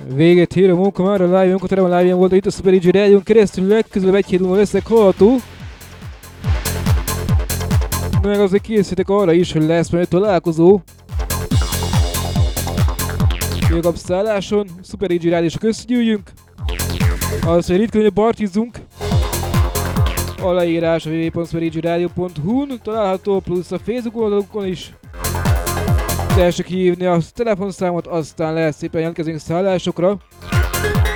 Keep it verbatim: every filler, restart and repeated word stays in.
Véget ér a munka, már a live-unk, a terem a live volt, itt a Super Ig Rádión keresztül legközelebb egy hét múlva leszek hallható. Meg azért készítek arra is, hogy lesz majd egy találkozó. Jogabb szálláson, Super Ig Rádiósok összegyűjjünk. Az, hogy ritkán partizunk. Aláírás a www pont superigradio pont hu-n található, plusz a Facebook oldalunkon is. Tessék hívni a telefonszámot, aztán lehet szépen jelentkezünk szállásokra.